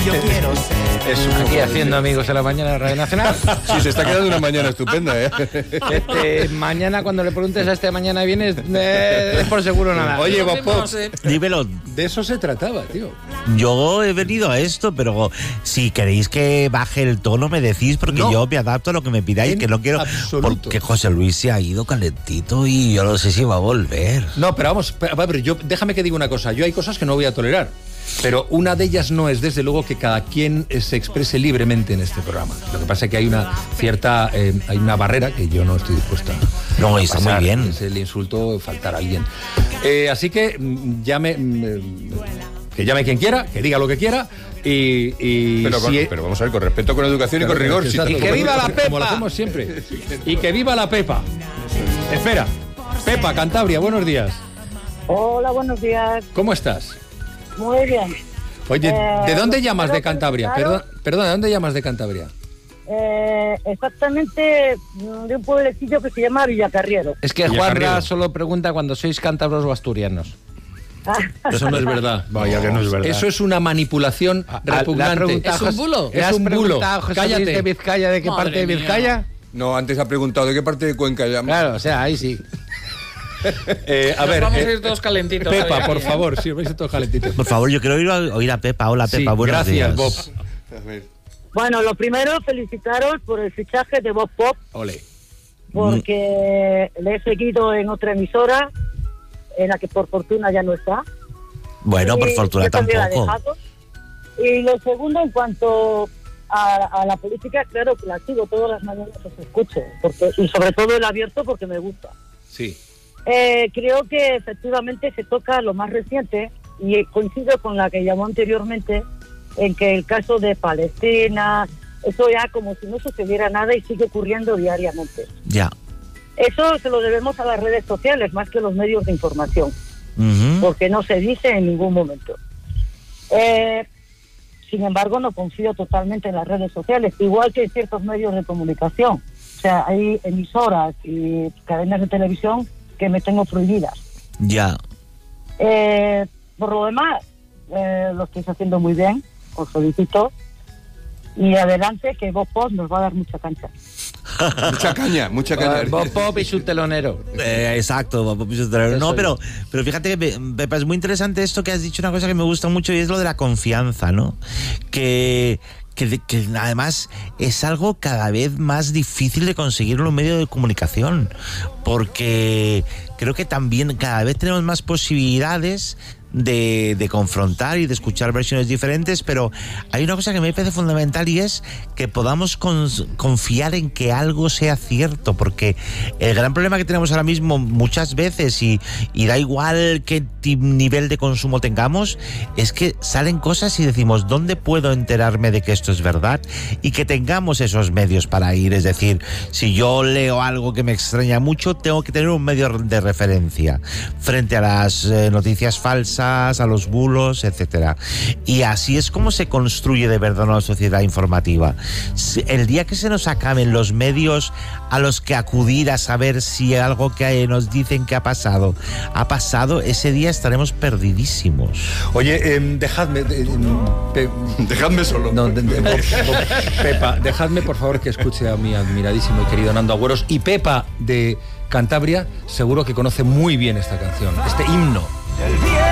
yo quiero ser. Aquí haciendo amigos en la mañana de Radio Nacional. Sí, se está quedando una mañana estupenda, ¿eh? Mañana, cuando le preguntes a este mañana vienes, es por seguro nada. Oye, Bob Pop, Dímelo. de eso se trataba, tío. Yo he venido a esto, pero si queréis que baje el tono me decís, porque No. yo me adapto a lo que me pidáis, En que no quiero... absoluto. Porque José Luis se ha ido calentito y yo no sé si va a volver. No, pero vamos, déjame que diga una cosa. Yo hay cosas que no voy a tolerar, pero una de ellas no es, desde luego, que cada quien se exprese libremente en este programa. Lo que pasa es que hay una cierta, hay una barrera que yo no estoy dispuesta a No, está muy bien. Es el insulto, faltar a alguien. Así que que llame quien quiera, que diga lo que quiera y Pero vamos a ver, con respeto, con educación y con rigor. Exacto, Y que viva la Pepa. como lo hacemos siempre. Y que viva la Pepa. Espera, Pepa, Cantabria, buenos días. Hola, buenos días. ¿Cómo estás? Muy bien. Oye, ¿de dónde llamas de primero Cantabria? felicitaros. Perdona, ¿de dónde llamas de Cantabria? Exactamente de un pueblecillo que se llama Villacarriero. Es que Villacarriero. Juanra solo pregunta cuando sois cántabros o asturianos. Eso no es verdad. Vaya que no es verdad. Eso es una manipulación repugnante. ¿Es un bulo? Es un bulo. Cállate. ¿De Vizcaya? ¿De qué Madre parte de mía. Vizcaya? No, antes ha preguntado de qué parte de Cuenca llama. Claro, o sea, ahí sí. A ver, Vamos a ir todos calentitos. Pepa, ¿sabes? por favor, si os vais todos calentitos. Por favor, yo quiero oír a Pepa. Hola, Pepa, Sí, buenos gracias, días. Bob. A ver. Bueno, lo primero, felicitaros por el fichaje de Bob Pop, Ole. porque le he seguido en otra emisora, en la que por fortuna ya no está. Bueno, por Y fortuna yo también la he tampoco. dejado. Y lo segundo, en cuanto a la política, claro que la sigo todas las mañanas, os escucho, y sobre todo el abierto porque me gusta. Sí. Creo que efectivamente se toca lo más reciente y coincido con la que llamó anteriormente en que el caso de Palestina, eso ya como si no sucediera nada y sigue ocurriendo diariamente. Ya. Eso se lo debemos a las redes sociales más que a los medios de información, Ujú. porque no se dice en ningún momento. Sin embargo, no confío totalmente en las redes sociales, igual que en ciertos medios de comunicación. O sea, hay emisoras y cadenas de televisión que me tengo prohibidas. Ya. Por lo demás, lo estáis haciendo muy bien, os felicito. Y adelante, que Bob Pop nos va a dar mucha cancha. Mucha caña, mucha caña. Bob Pop y su telonero. Exacto, no, pero fíjate que, Pepa, es muy interesante esto que has dicho, una cosa que me gusta mucho y es lo de la confianza, ¿no? Que además es algo cada vez más difícil de conseguir en los medios de comunicación, porque creo que también cada vez tenemos más posibilidades de confrontar y de escuchar versiones diferentes, pero hay una cosa que me parece fundamental y es que podamos confiar en que algo sea cierto, porque el gran problema que tenemos ahora mismo muchas veces, y da igual qué nivel de consumo tengamos, es que salen cosas y decimos, ¿dónde puedo enterarme de que esto es verdad? Y que tengamos esos medios para ir, es decir, si yo leo algo que me extraña mucho, tengo que tener un medio de referencia frente a las noticias falsas, a los bulos, etcétera. Y así es como se construye de verdad una sociedad informativa. El día que se nos acaben los medios a los que acudir a saber si algo que nos dicen que ha pasado, ese día estaremos perdidísimos. Oye, dejadme... Dejadme solo. No, Pepa, dejadme por favor que escuche a mi admiradísimo y querido Nando Agüeros. Y Pepa de Cantabria seguro que conoce muy bien esta canción, este himno.